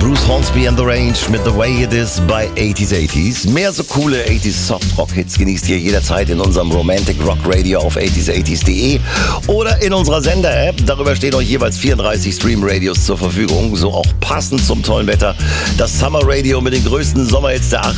Bruce Hornsby and the Range mit The Way It Is bei 80s. Mehr so coole 80s Soft-Rock-Hits genießt ihr jederzeit in unserem Romantic Rock Radio auf 80s80s.de oder in unserer Sender-App. Darüber stehen euch jeweils 34 Stream-Radios zur Verfügung, so auch passend zum tollen Wetter. Das Summer Radio mit den größten Sommerhits der